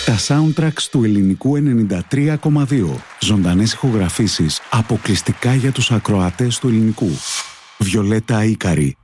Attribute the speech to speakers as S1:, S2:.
S1: Τα soundtracks του ελληνικού 93,2. Ζωντανές ηχογραφήσεις αποκλειστικά για τους ακροατές του ελληνικού. Βιολέτα Ίκαρη,